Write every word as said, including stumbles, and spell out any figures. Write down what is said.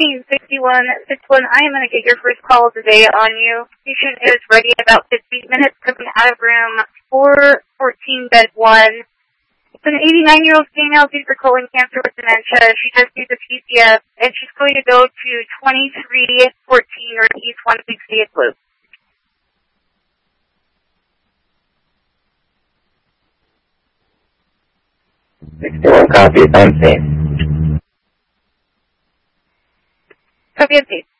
sixteen sixty-one sixty-one. I am going to get your first call of the day on you. Patient is ready in about fifteen minutes, coming out of room four fourteen, bed one. It's an eighty-nine-year-old female due for colon cancer with dementia. She just needs a P C F, and she's going to go to twenty-three fourteen or East one sixtieth Loop. sixty-one, copy, time safe. Copy and paste.